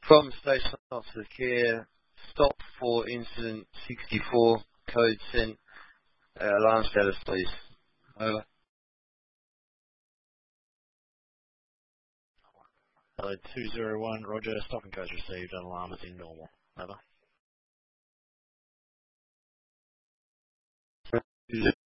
From Station Officer Care, stop for incident 64, code sent, alarm status please. Over. Hello, 201, Roger, stop and codes received, and alarm is in normal. Over.